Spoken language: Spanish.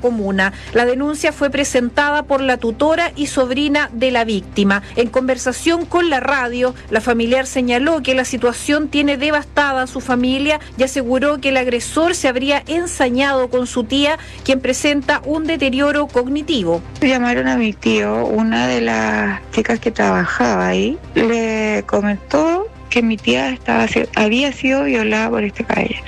comuna. La denuncia fue presentada por la tutora y sobrina de la víctima. En conversación con la radio, la familiar señaló que la situación tiene devastada a su familia y aseguró que el agresor se habría ensañado con su tía, quien presenta un deterioro cognitivo. Llamaron a mi tío, una de las chicas que trabajaba ahí, le comentó que mi tía había sido violada por este caballero.